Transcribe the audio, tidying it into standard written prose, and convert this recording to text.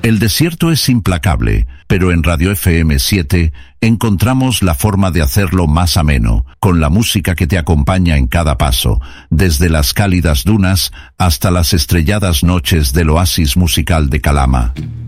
El desierto es implacable, pero en Radio FM 7 encontramos la forma de hacerlo más ameno, con la música que te acompaña en cada paso, desde las cálidas dunas hasta las estrelladas noches del oasis musical de Calama.